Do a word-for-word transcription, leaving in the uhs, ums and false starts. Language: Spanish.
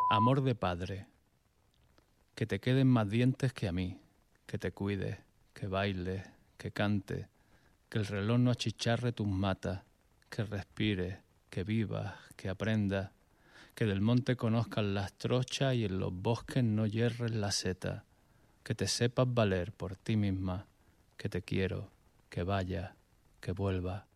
Amor de padre, que te queden más dientes que a mí, que te cuides, que bailes, que cantes, que el reloj no achicharre tus matas, que respires, que vivas, que aprendas, que del monte conozcas las trochas y en los bosques no hierres la seta, que te sepas valer por ti misma, que te quiero, que vayas, que vuelvas,